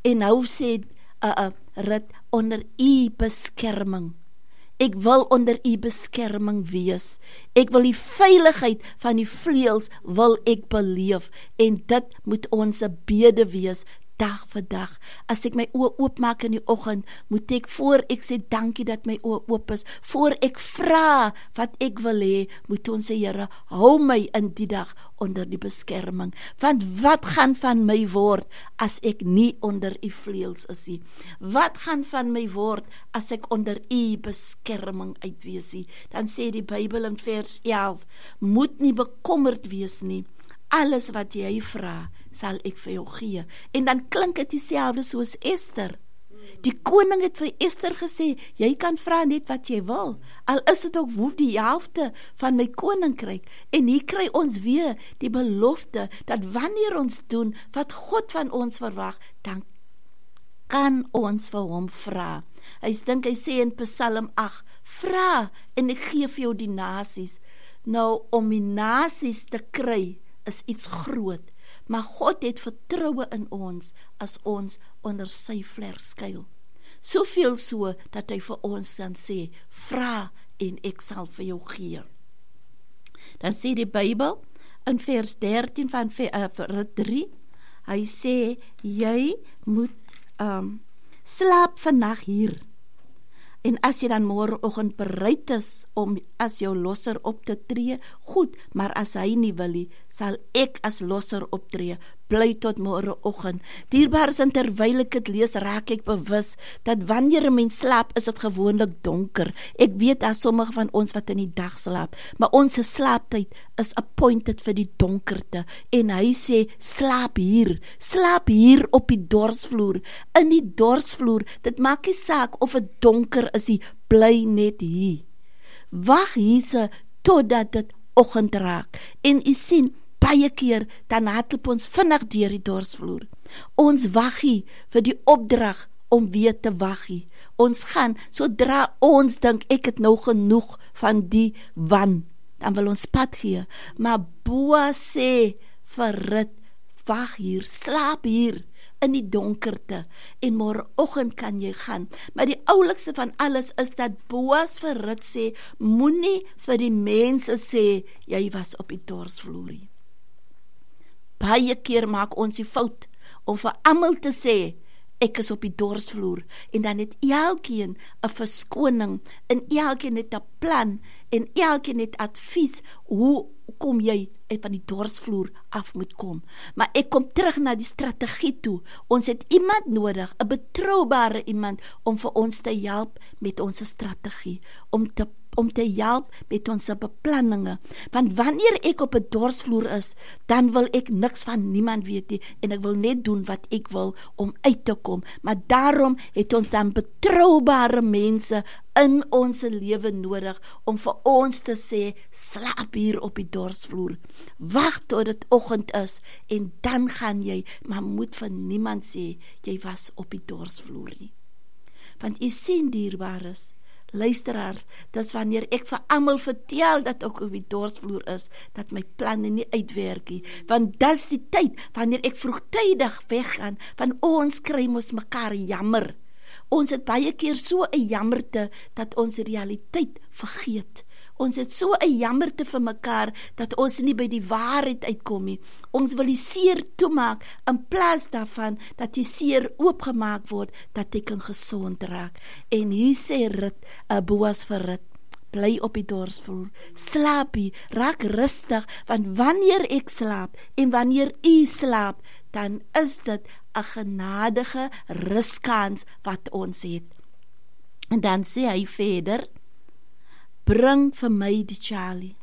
En nou sê Rut, onder u beskerming. Ek wil onder u beskerming wees. Ek wil die veiligheid van die vleuels wil ek beleef. En dit moet ons bede wees, dag vir dag. As ek my oë oopmaak in die oggend, moet ek voor ek sê dankie dat my oë oop is, voor ek vra wat ek wil hê, moet ons sê Here, hou my in die dag onder die beskerming. Want wat gaan van my word as ek nie onder u vleuels is nie? Wat gaan van my word as ek onder u beskerming uitwees nie? Dan sê die Bybel in vers 11, moet nie bekommerd wees nie. Alles wat jy vra, sal ek vir jou gee. En dan klink dit dieselfde soos Ester. Die koning het vir Ester gesê, jy kan vra net wat jy wil, al is dit ook die helfte van my koninkryk. En hier kry ons weer die belofte, dat wanneer ons doen wat God van ons verwag, dan kan ons vir hom vra. Hy sê in Psalm 8, vra en ek gee vir jou die nasies. Nou, om die nasies te kry, is iets groot, maar God het vertroue in ons, as ons onder sy vlerk skuil. Soveel so, dat hy vir ons dan sê, vra en ek sal vir jou gee. Dan sê die Bybel, in vers 13 van Rut 3, hy sê, jy moet slaap vandag hier. En as jy dan môreoggend bereid is om as jou losser op te tree, goed, maar as hy nie wil nie, sal ek as losser optree, bly tot môreoggend. Dierbaar is, en terwyl ek dit lees, raak ek bewus, dat wanneer 'n mens slaap, is dit gewoonlik donker. Ek weet, daar sommige van ons wat in die dag slaap, maar ons slaaptyd is appointed vir die donkerte, en hy sê, slaap hier op die dorsvloer, in die dorsvloer, dit maak nie saak of het donker is, hy bly net hier. Wag hier totdat dit oggend raak, en u sien, baie keer, dan hardloop ons vinnig deur die dorsvloer. Ons waggie vir die opdrag om weer te waggie. Ons gaan, sodra ons dink, ek het nou genoeg van die wan, dan wil ons pad gee. Maar Boas sê vir Rut, wag hier, slaap hier, in die donkerte, en môreoggend kan jy gaan. Maar die oulikste van alles is dat Boas vir Rut sê, moenie vir die mense sê, jy was op die dorsvloer. Baie keer maak ons die fout om vir almal te sê, ek is op die dorsvloer, en dan het elkeen 'n verskoning, en elkeen het 'n plan, en elkeen het advies, hoe kom jy van die dorsvloer af moet kom. Maar ek kom terug na die strategie toe. Ons het iemand nodig, 'n betroubare iemand, om vir ons te help met ons strategie, om te help met ons beplanninge. Want wanneer ek op 'n dorsvloer is, dan wil ek niks van niemand weet nie, en ek wil net doen wat ek wil om uit te kom. Maar daarom het ons dan betroubare mense in ons lewe nodig, om vir ons te sê, slaap hier op die dorsvloer. Wag tot dit oggend is, en dan gaan jy, maar moet vir niemand sê, jy was op die dorsvloer nie. Want jy sien, dierbares, luisteraars, dis wanneer ek vir almal vertel dat ek op die dorsvloer is, dat my planne nie uitwerk nie. Want dis die tyd, wanneer ek vroegtydig weggaan, van ons kry mos mekaar jammer. Ons het baie keer so 'n jammerte, dat ons realiteit vergeet. Ons het so 'n jammerte vir mekaar, dat ons nie by die waarheid uitkom nie. Ons wil die seer toemaak, in plaas daarvan, dat die seer oopgemaak word, dat ek kan gesond raak. En hier sê Boas vir Rut, bly op die dorsvloer, slaap hier, raak rustig, want wanneer ek slaap, en wanneer u slaap, dan is dit 'n genadige ruskans wat ons het. En dan sê hy verder, bring vir my die Charlie.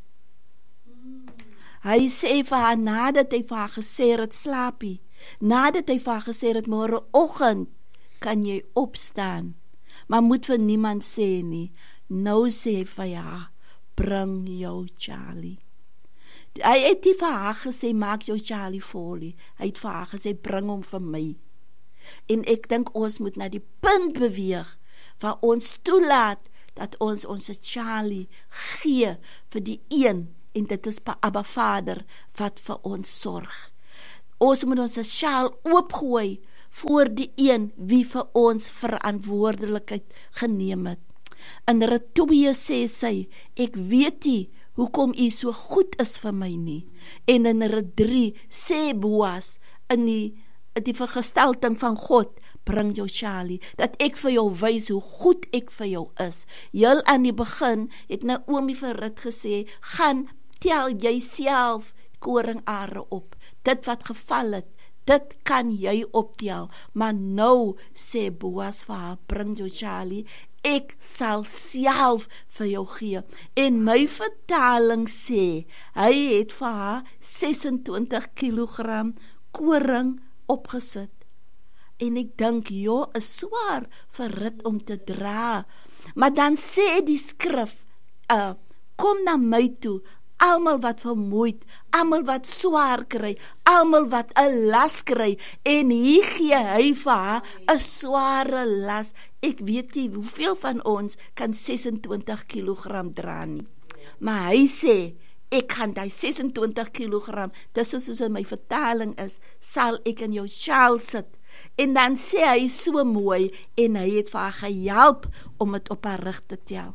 Hy sê vir haar, nadat hy vir haar gesê het, slaapie, nadat hy vir haar gesê het, môreoggend kan jy opstaan, maar moet vir niemand sê nie. Nou sê hy vir haar, bring jou Charlie. Hy het nie vir haar gesê, maak jou Charlie volle. Hy het vir haar gesê, bring hom vir my. En ek dink ons moet na die punt beweeg, waar ons toelaat, dat ons Charlie gee vir die een, en dit is Abba Vader, wat vir ons sorg. Ons moet ons sjaal oopgooi, voor die een wie vir ons verantwoordelikheid geneem het. In Rut 2 sê sy, ek weet nie hoekom u so goed is vir my nie. En in Rut 3 sê Boas in die vergestalting van God, bring jou sjalie, dat ek vir jou wys hoe goed ek vir jou is. Heel aan die begin het Naomi vir Rut gesê, gaan tel jy self koringare op. Dit wat geval het, dit kan jy optel. Maar nou sê Boas vir haar, bring jou sjalie, ek sal self vir jou gee. En my vertaling sê, hy het vir haar 26 kilogram koring opgesit. En ek dink, is swaar vir Rut om te dra. Maar dan sê die skrif, kom na my toe, almal wat vermoeid, almal wat swaar kry, almal wat 'n las kry, en hier gee hy vir haar 'n sware las. Ek weet nie hoeveel van ons kan 26 kilogram dra nie. Maar hy sê, ek kan die 26 kilogram, dis is soos in my vertaling is, sal ek in jou sjaal sit. En dan sê hy so mooi, en hy het vir haar gehelp om het op haar rug te tel.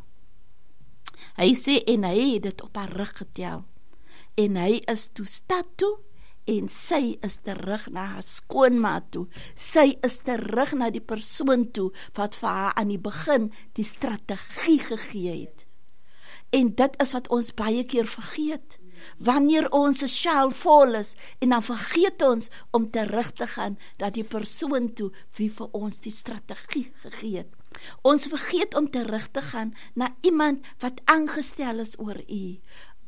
Hy sê, en hy het dit op haar rug getel. En hy is toe stad toe, en sy is terug na haar skoonma toe. Sy is terug na die persoon toe, wat vir haar aan die begin die strategie gegee het. En dit is wat ons baie keer vergeet. Wanneer ons sjaal vol is, en dan vergeet ons om terug te gaan na die persoon toe, wie vir ons die strategie gegee het. Ons vergeet om terug te gaan na iemand wat aangestel is oor u.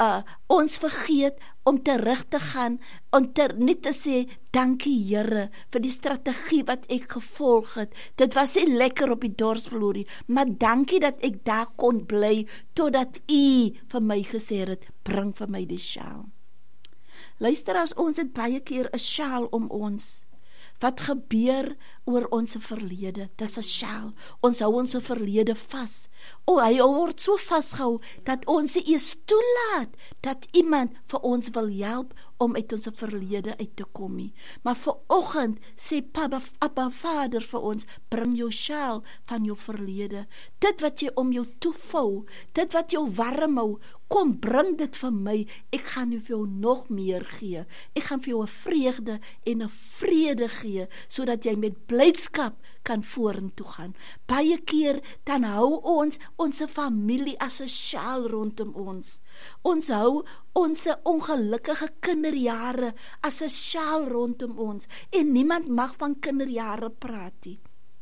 Ons vergeet om terug te gaan, om net te sê, dankie Here, vir die strategie wat ek gevolg het. Dit was nie lekker op die dorsvloer, maar dankie dat ek daar kon bly, totdat u vir my gesê het, bring vir my die sjaal. Luister, as ons het baie keer 'n sjaal om ons. Wat gebeur oor ons verlede? Dis 'n sjaal. Ons hou ons verlede vas. Hy word so vasgehou, dat ons eers toelaat, dat iemand vir ons wil help, om uit ons verlede uit te kom nie. Maar vanoggend sê Abba Vader vir ons, bring jou sjaal van jou verlede. Dit wat jy om jou toevou, dit wat jou warm hou, kom bring dit vir my, ek gaan vir jou nog meer gee. Ek gaan vir jou 'n vreugde en 'n vrede gee, sodat jy met blydskap kan vorentoe gaan. Baie keer dan hou ons familie as 'n sjaal rondom ons. Ons hou ons ongelukkige kinderjare as 'n sjaal rondom ons, en niemand mag van kinderjare praat nie.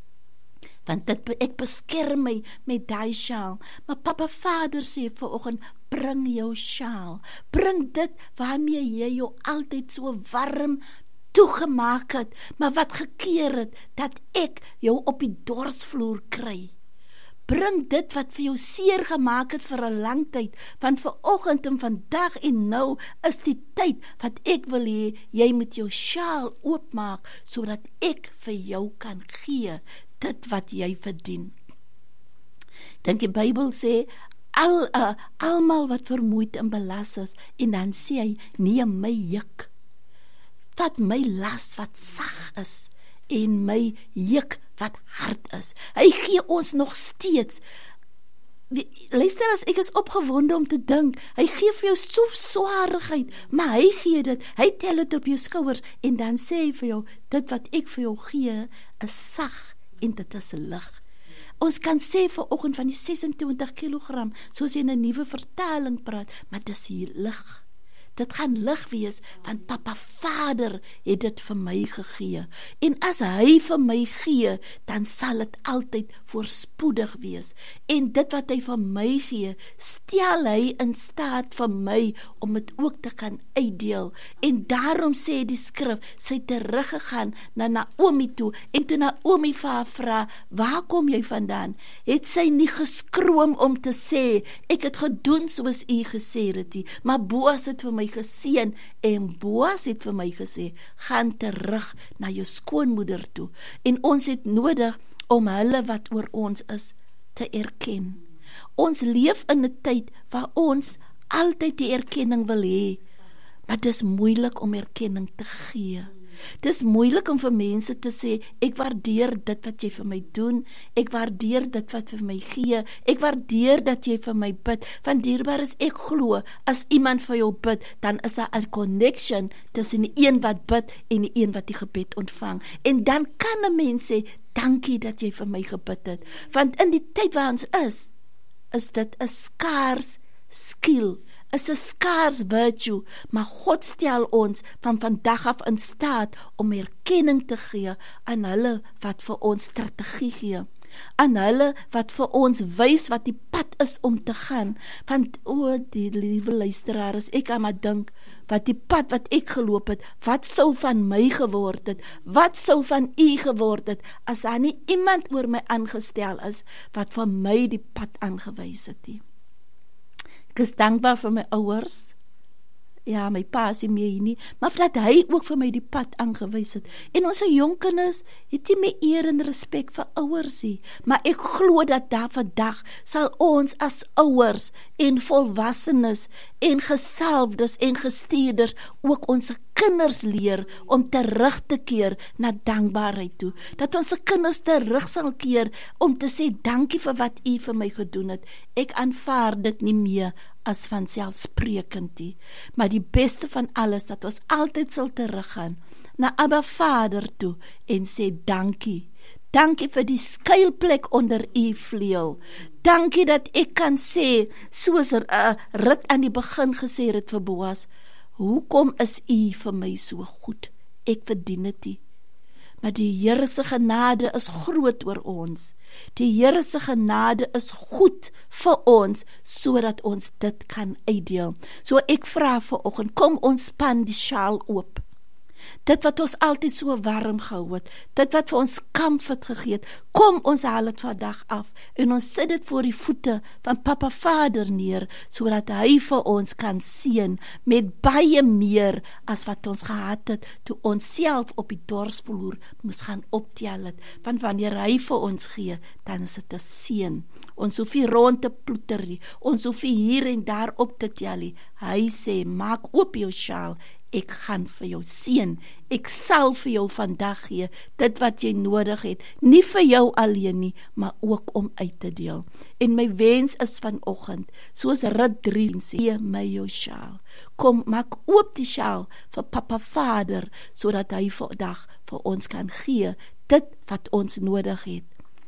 Want ek beskerm my met die sjaal. Maar Papa Vader sê vanoggend, bring jou sjaal. Bring dit waarmee jy jou altyd so warm toegemaak het, maar wat gekeer het, dat ek jou op die dorsvloer kry. Bring dit wat vir jou seer gemaak het vir 'n lang tyd, want vanoggend en vandag en nou is die tyd wat ek wil hê, jy moet jou sjaal oopmaak, sodat ek vir jou kan gee, dit wat jy verdien. Dink die Bybel sê, almal wat vermoeid en belas is, en dan sê hy, neem my juk, vat my las wat sag is, en my juk wat hard is. Hy gee ons nog steeds. Luister, as ek is opgewonde om te dink, hy gee vir jou so swaarigheid, maar hy gee dit, hy tel dit op jou skouers, en dan sê hy vir jou, dit wat ek vir jou gee, is sag, en dit is lig. Ons kan sê vanoggend van die 26 kilogram, soos jy in 'n nuwe vertaling praat, maar dis hier lig. Dit gaan lig wees, want Papa Vader het dit vir my gegee. En as hy vir my gee, dan sal dit altyd voorspoedig wees. En dit wat hy vir my gee, stel hy in staat vir my om dit ook te kan uitdeel. En daarom sê die skrif, sy teruggegaan na Naomi toe, en toe Naomi vir haar vra, waar kom jy vandaan? Het sy nie geskroom om te sê, ek het gedoen soos u gesê het, maar Boas het vir my geseën, en Boas het vir my gesê, gaan terug na jou skoonmoeder toe, en ons het nodig om hulle wat oor ons is, te erken. Ons leef in 'n tyd waar ons altyd die erkenning wil hê, maar dis moeilik om erkenning te gee. Dis moeilik om vir mense te sê, ek waardeer dit wat jy vir my doen, ek waardeer dit wat vir my gee, ek waardeer dat jy vir my bid, want dierbaar is ek glo, as iemand vir jou bid, dan is daar 'n connection tussen die een wat bid en die een wat die gebed ontvang, en dan kan 'n mens sê, dankie dat jy vir my gebid het, want in die tyd waar ons is dit 'n skaars skill, is 'n skaars virtue, maar God stel ons van vandag af in staat om erkenning te gee aan hulle wat vir ons strategie gee, aan hulle wat vir ons wys wat die pad is om te gaan, want die liewe luisteraars, ek kan maar dink, wat die pad wat ek geloop het, wat sou van my geword het, wat sou van u geword het, as daar nie iemand oor my aangestel is, wat vir my die pad aangewys het nie. Ek is dankbaar vir my ouers, ja, my pa is nie meer nie, maar dat hy ook vir my die pad aangewys het, en ons jong kinders het nie meer eer en respek vir ouers nie, maar ek glo dat daar vandag sal ons as ouers en volwassenes en gesalfdes en gestuurders ook ons kinders leer om terug te keer na dankbaarheid toe, dat ons kinders terug sal keer om te sê dankie vir wat u vir my gedoen het, ek aanvaar dit nie meer as vanselfsprekend nie, maar die beste van alles, dat ons altyd sal teruggaan na Abba Vader toe en sê dankie, dankie vir die skuilplek onder u vleuel, dankie dat ek kan sê, soos Rut aan die begin gesê het vir Boas, hoekom is u vir my so goed, ek verdien dit nie, maar die Here se genade is groot oor ons, die Here se genade is goed vir ons, sodat ons dit kan uitdeel. So ek vra vanoggend, kom ons span die sjaal oop, dit wat ons altyd so warm gehou het, dit wat vir ons comfort gegee het, kom ons haal dit vandag af, en ons sit dit voor die voete van Papa Vader neer, sodat hy vir ons kan seën, met baie meer as wat ons gehad het, toe ons self op die dorsvloer moes gaan optel het, want wanneer hy vir ons gee, dan is dit 'n seën. Ons hoef nie rond te ploeter nie, ons hoef nie hier en daar op te tel nie, hy sê, maak oop jou sjaal, ek gaan vir jou seën, ek sal vir jou vandag gee, dit wat jy nodig het, nie vir jou alleen nie, maar ook om uit te deel. En my wens is vanoggend, soos Rut 3 sê, gee my jou sjaal, kom, maak oop die sjaal vir Papa Vader, sodat hy vandag vir ons kan gee, dit wat ons nodig het.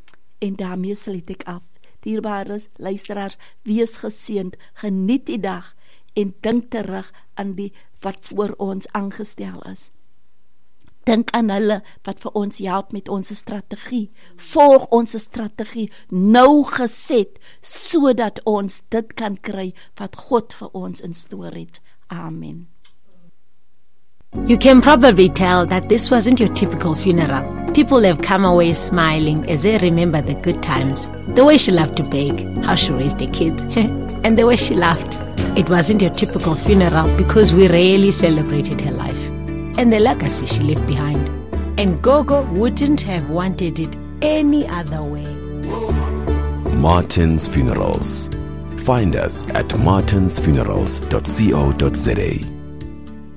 En daarmee sluit ek af. Dierbares luisteraars, wees geseënd, geniet die dag, en dink terug aan die wat voor ons aangestel is. Dink aan hulle wat vir ons help met ons strategie. Volg ons strategie nou geset, sodat ons dit kan kry wat God vir ons in store het. Amen. You can probably tell that this wasn't your typical funeral. People have come away smiling as they remember the good times, the way she loved to bake, how she raised her kids, and the way she laughed. It wasn't your typical funeral because we rarely celebrated her life and the legacy she left behind. And Gogo wouldn't have wanted it any other way. Martin's Funerals. Find us at martinsfunerals.co.za.